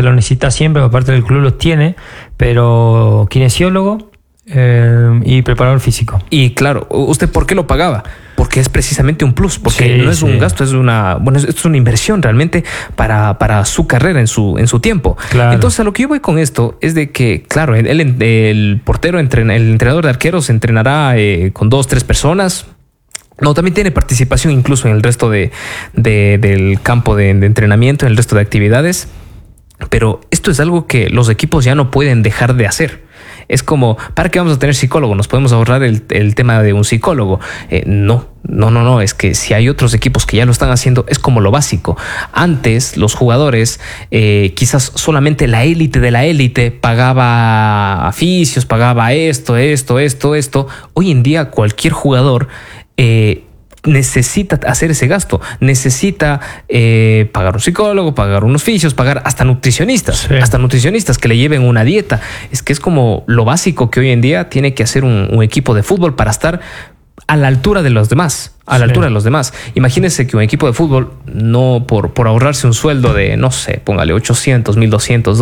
lo necesita siempre, aparte del club los tiene, pero kinesiólogo y preparador físico. Y claro, ¿usted por qué lo pagaba? Porque es precisamente un plus, porque no es un gasto, es una inversión realmente para su carrera en su tiempo. Claro. Entonces, a lo que yo voy con esto es de que, claro, el portero, el entrenador de arqueros entrenará con 2-3 personas. No, también tiene participación incluso en el resto del campo de entrenamiento, en el resto de actividades. Pero esto es algo que los equipos ya no pueden dejar de hacer. Es como, ¿para qué vamos a tener psicólogo? ¿Nos podemos ahorrar el tema de un psicólogo? No. Es que si hay otros equipos que ya lo están haciendo, es como lo básico. Antes, los jugadores, quizás solamente la élite de la élite pagaba aficios, pagaba esto. Hoy en día, cualquier jugador necesita hacer ese gasto, necesita pagar un psicólogo, pagar unos fisios, pagar hasta nutricionistas, que le lleven una dieta. Es que es como lo básico que hoy en día tiene que hacer un equipo de fútbol para estar a la altura de los demás. Altura de los demás. Imagínense que un equipo de fútbol, no por ahorrarse un sueldo de, no sé, póngale $800, $1,200,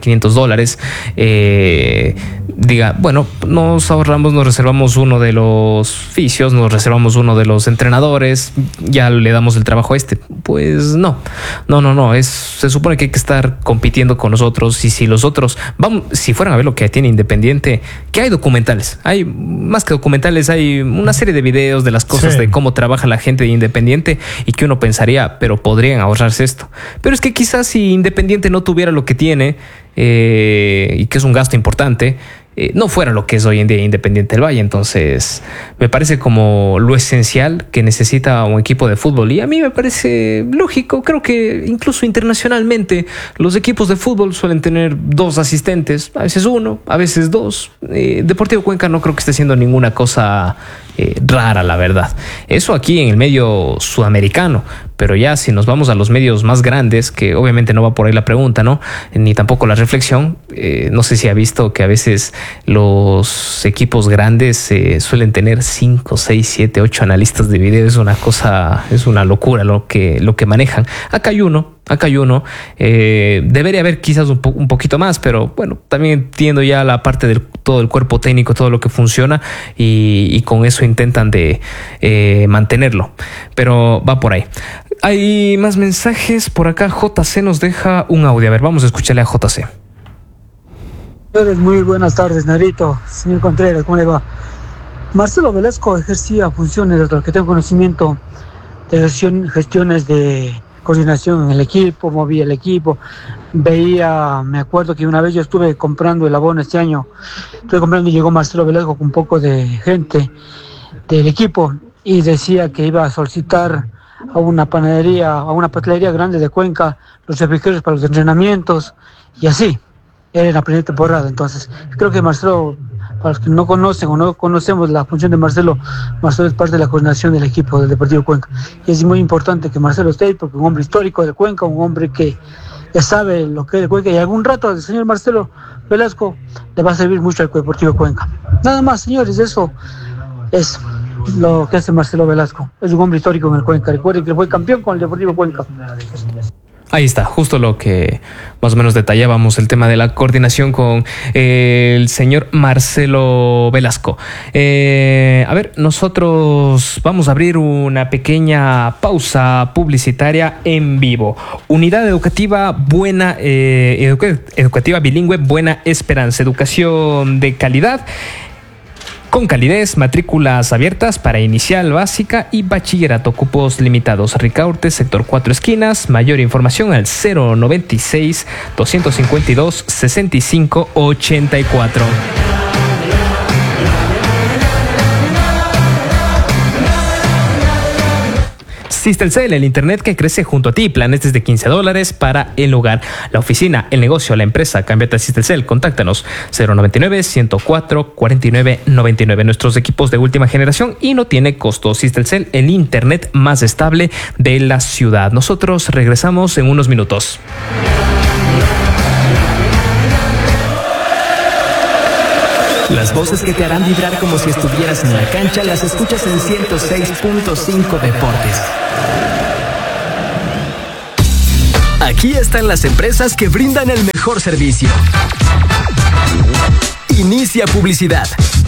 $1,500, diga, bueno, nos reservamos uno de los fisios, nos reservamos uno de los entrenadores, ya le damos el trabajo a este. Pues no. Se supone que hay que estar compitiendo con nosotros, y si los otros, si fueran a ver lo que tiene Independiente, que hay documentales, hay más que documentales, hay una serie de videos de las cosas, de cómo trabaja la gente de Independiente, y que uno pensaría, pero podrían ahorrarse esto. Pero es que quizás si Independiente no tuviera lo que tiene, y que es un gasto importante, no fuera lo que es hoy en día Independiente del Valle. Entonces me parece como lo esencial que necesita un equipo de fútbol, y a mí me parece lógico. Creo que incluso internacionalmente los equipos de fútbol suelen tener 2 asistentes, a veces 1, a veces 2. Deportivo Cuenca no creo que esté haciendo ninguna cosa rara, la verdad. Eso aquí en el medio sudamericano, pero ya si nos vamos a los medios más grandes, que obviamente no va por ahí la pregunta, ¿no? Ni tampoco la reflexión. No sé si ha visto que a veces los equipos grandes suelen tener 5, 6, 7, 8 analistas de video. Es una locura lo que manejan. Acá hay uno. Debería haber quizás un poquito más, pero bueno, también entiendo ya la parte de todo el cuerpo técnico, todo lo que funciona, y con eso intentan de mantenerlo, pero va por ahí. Hay más mensajes por acá. JC nos deja un audio. A ver, vamos a escucharle a JC. Muy buenas tardes, Narito. Señor Contreras, ¿cómo le va? Marcelo Velasco ejercía funciones, de lo que tengo conocimiento, de gestiones de coordinación en el equipo, movía el equipo, me acuerdo que una vez yo estuve comprando el abono este año, y llegó Marcelo Velasco con un poco de gente del equipo, y decía que iba a solicitar a una pastelería grande de Cuenca los refrigerios para los entrenamientos, y así era en la primera temporada. Entonces creo que Marcelo, para los que no conocen o no conocemos la función de Marcelo es parte de la coordinación del equipo del Deportivo Cuenca, y es muy importante que Marcelo esté ahí, porque un hombre histórico de Cuenca, un hombre que ya sabe lo que es de Cuenca, y algún rato al señor Marcelo Velasco le va a servir mucho al Deportivo Cuenca. Nada más, señores, eso es lo que hace Marcelo Velasco. Es un hombre histórico en el Cuenca. Recuerden que fue campeón con el Deportivo Cuenca. Ahí está, justo lo que más o menos detallábamos, el tema de la coordinación con el señor Marcelo Velasco. A ver, nosotros vamos a abrir una pequeña pausa publicitaria en vivo. Unidad educativa buena, educativa bilingüe Buena Esperanza, educación de calidad. Con calidez, matrículas abiertas para inicial, básica y bachillerato, cupos limitados. Ricaurte, sector 4 esquinas. Mayor información al 096-252-6584. Sistelcel, el internet que crece junto a ti. Planes desde $15 para el hogar. La oficina, el negocio, la empresa. Cámbiate a Sistelcel. Contáctanos 099-104-4999. Nuestros equipos de última generación y no tiene costo. Sistelcel, el internet más estable de la ciudad. Nosotros regresamos en unos minutos. Las voces que te harán vibrar como si estuvieras en la cancha las escuchas en 106.5 Deportes. Aquí están las empresas que brindan el mejor servicio. Inicia publicidad.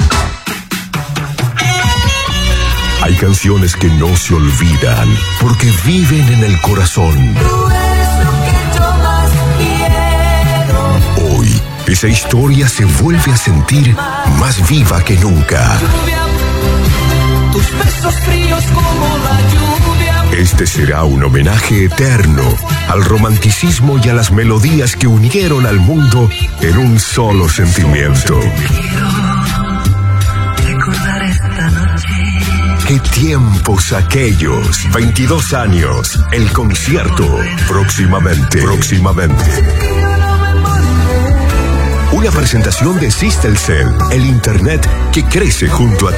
Hay canciones que no se olvidan porque viven en el corazón. Tú eres lo que yo más quiero. Hoy, esa historia se vuelve a sentir más viva que nunca. Tus besos fríos como la lluvia. Este será un homenaje eterno al romanticismo y a las melodías que unieron al mundo en un solo sentimiento. Recordar esta noche. ¡Qué tiempos aquellos! 22 años, el concierto. Próximamente. Una presentación de Systelcel, el internet que crece junto a ti.